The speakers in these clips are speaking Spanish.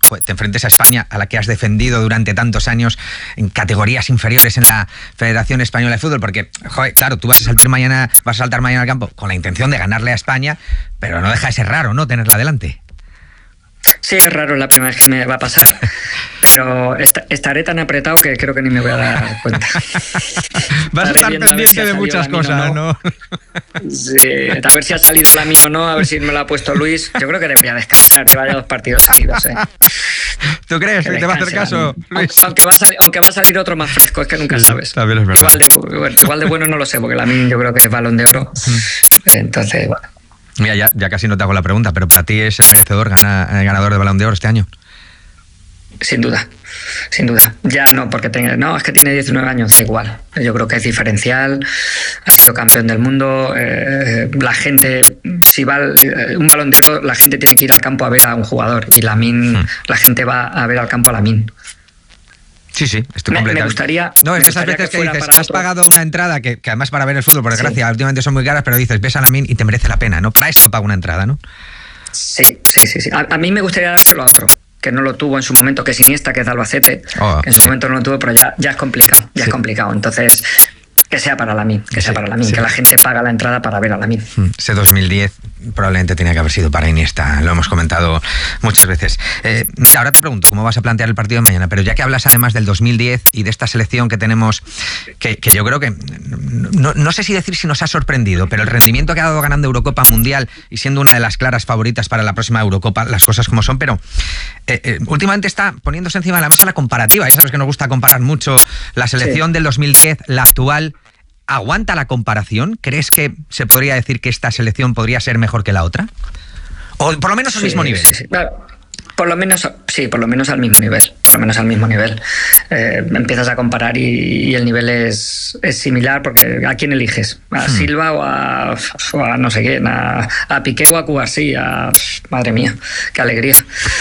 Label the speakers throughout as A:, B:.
A: te enfrentes a España, a la que has defendido durante tantos años en categorías inferiores en la Federación Española de Fútbol, porque, joder, claro, tú vas a saltar mañana al campo con la intención de ganarle a España, pero no deja de ser raro, ¿no?, tenerla delante.
B: Sí, es raro, la primera vez que me va a pasar, pero estaré tan apretado que creo que ni me voy a dar cuenta.
A: Vas a estar pendiente de muchas cosas, ¿no?
B: Sí, a ver si ha salido Lamine o no, a ver si me lo ha puesto Luis. Yo creo que debería descansar, lleva ya 2 partidos seguidos.
A: ¿Tú crees que te va a hacer caso, Luis?
B: Aunque va a salir otro más fresco, es que nunca sabes.
A: También es verdad.
B: Igual de bueno no lo sé, porque Lamine yo creo que es Balón de Oro. Entonces, bueno.
A: Mira, ya casi no te hago la pregunta, pero para ti es el merecedor, ganador de Balón de Oro este año.
B: Sin duda. Ya no, porque es que tiene 19 años, da igual. Yo creo que es diferencial, ha sido campeón del mundo. La gente, si va un Balón de Oro, la gente tiene que ir al campo a ver a un jugador, y Lamine, la gente va a ver al campo a Lamine.
A: Sí, estoy completamente.
B: Me gustaría.
A: No, es de esas veces que dices, has pagado una entrada que además para ver el fútbol, por desgracia, últimamente son muy caras, pero dices, ves a Lamine y te merece la pena, ¿no? Para esto pago una entrada, ¿no?
B: Sí. A mí me gustaría dárselo a otro, que no lo tuvo en su momento, que es Iniesta, que es de Albacete, que en su momento no lo tuvo, pero ya es complicado, es complicado. Entonces, que sea para Lamine, que la gente paga la entrada para ver a Lamine.
A: Ese 2010 probablemente tenía que haber sido para Iniesta, lo hemos comentado muchas veces. Mira, ahora te pregunto cómo vas a plantear el partido de mañana, pero ya que hablas además del 2010 y de esta selección que tenemos, que yo creo que, no sé si decir si nos ha sorprendido, pero el rendimiento que ha dado ganando Eurocopa, Mundial y siendo una de las claras favoritas para la próxima Eurocopa, las cosas como son, pero últimamente está poniéndose encima de la mesa la comparativa. Ya sabes que nos gusta comparar mucho la selección del 2010, la actual. ¿Aguanta la comparación? ¿Crees que se podría decir que esta selección podría ser mejor que la otra? ¿O por lo menos al mismo nivel?
B: Sí. Claro. Por lo menos al mismo nivel. Empiezas a comparar y el nivel es similar, porque ¿a quién eliges? ¿A Silva o a no sé quién? ¿A Piqué o a Cubarsí? Madre mía, qué alegría.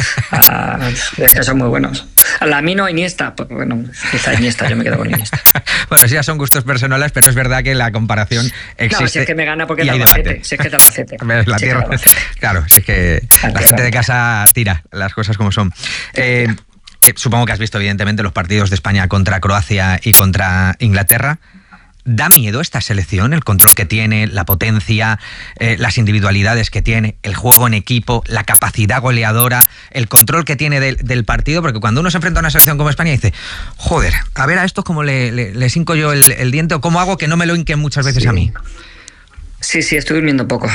B: Es que son muy buenos. A Lamine o Iniesta, pues bueno, quizá Iniesta, yo me quedo con Iniesta.
A: Bueno, sí, ya son gustos personales, pero es verdad que la comparación existe.
B: No, si es que me gana porque es de Albacete. Si es que es de Albacete.
A: La tierra. Claro, si es que la gente de casa tira las cosas como son. Supongo que has visto evidentemente los partidos de España contra Croacia y contra Inglaterra. ¿Da miedo esta selección, el control que tiene, la potencia, las individualidades que tiene, el juego en equipo, la capacidad goleadora, el control que tiene del partido? Porque cuando uno se enfrenta a una selección como España dice, joder, a ver a estos cómo les hinco yo el diente, o cómo hago que no me lo hinquen muchas veces a mí.
B: Sí, estoy durmiendo poco,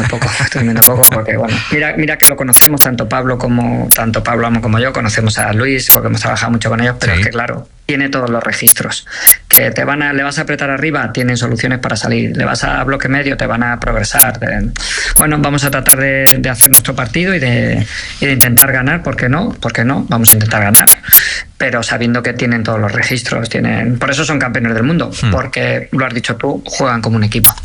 B: porque bueno, mira que lo conocemos, tanto Pablo como como yo, conocemos a Luis porque hemos trabajado mucho con ellos, pero es que claro, tiene todos los registros. Que le vas a apretar arriba, tienen soluciones para salir. Le vas a bloque medio, te van a progresar. Bueno, vamos a tratar de hacer nuestro partido y de intentar ganar. ¿Por qué no? Vamos a intentar ganar. Pero sabiendo que tienen todos los registros, por eso son campeones del mundo, porque, lo has dicho tú, juegan como un equipo.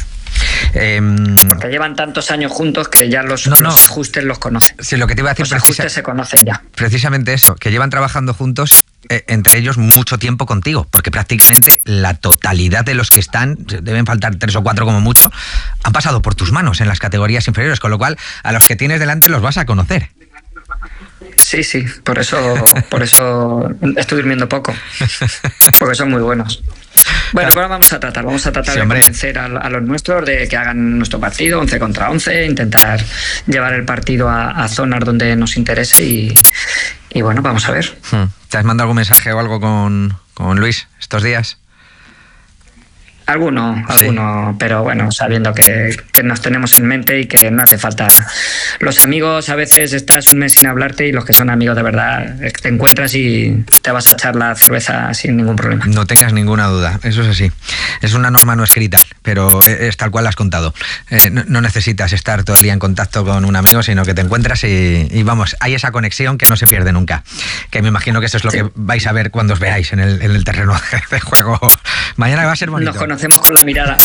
B: Porque llevan tantos años juntos que ya los ajustes los conocen.
A: Sí, lo que te iba a decir,
B: los ajustes se conocen ya.
A: Precisamente eso, que llevan trabajando juntos, entre ellos mucho tiempo contigo, porque prácticamente la totalidad de los que están, deben faltar 3 o 4 como mucho, han pasado por tus manos en las categorías inferiores, con lo cual a los que tienes delante los vas a conocer.
B: Sí, por eso estoy durmiendo poco, porque son muy buenos. Bueno, pero vamos a tratar de convencer a los nuestros de que hagan nuestro partido 11 contra 11, intentar llevar el partido a zonas donde nos interese y bueno, vamos a ver.
A: ¿Te has mandado algún mensaje o algo con Luis estos días?
B: Alguno, pero bueno, sabiendo que nos tenemos en mente y que no hace falta. Los amigos, a veces estás un mes sin hablarte y los que son amigos de verdad, te encuentras y te vas a echar la cerveza sin ningún problema.
A: No tengas ninguna duda, eso es así. Es una norma no escrita, pero es tal cual la has contado. No necesitas estar todo el día en contacto con un amigo, sino que te encuentras y vamos, hay esa conexión que no se pierde nunca. Que me imagino que eso es lo que vais a ver cuando os veáis en el terreno de juego. Mañana va a ser bonito.
B: Nos conocemos con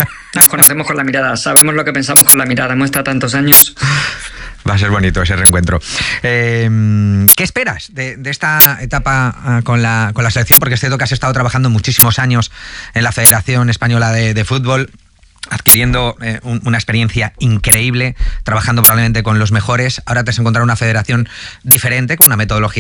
B: la mirada, sabemos lo que pensamos con la mirada, hemos estado tantos años.
A: Va a ser bonito ese reencuentro. ¿Qué esperas de esta etapa con la selección? Porque es cierto que has estado trabajando muchísimos años en la Federación Española de Fútbol, adquiriendo una experiencia increíble, trabajando probablemente con los mejores. Ahora te has encontrado una federación diferente, con una metodología